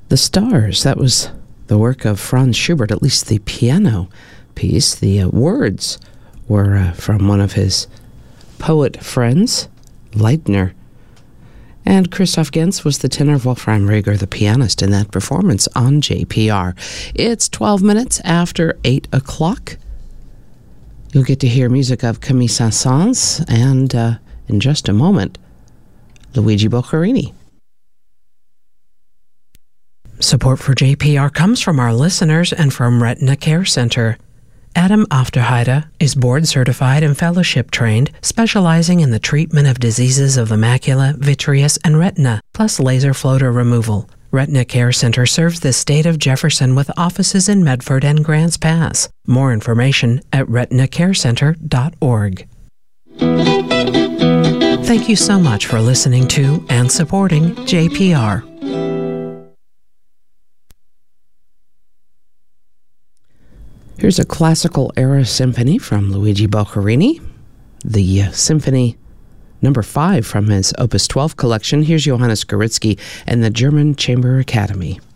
The Stars, that was the work of Franz Schubert, at least the piano piece. The words were from one of his poet friends, Leitner. And Christoph Gens was the tenor, Wolfram Reger the pianist in that performance on JPR. It's 12 minutes after 8 o'clock. You'll get to hear music of Camille Saint-Saëns, and in just a moment, Luigi Boccherini. Support for JPR comes from our listeners and from Retina Care Center. Adam Afterheide is board-certified and fellowship-trained, specializing in the treatment of diseases of the macula, vitreous, and retina, plus laser floater removal. Retina Care Center serves the state of Jefferson with offices in Medford and Grants Pass. More information at retinacarecenter.org. Thank you so much for listening to and supporting JPR. Here's a classical era symphony from Luigi Boccherini, the Symphony number 5 from his Opus 12 collection. Here's Johannes Gouritzky and the German Chamber Academy.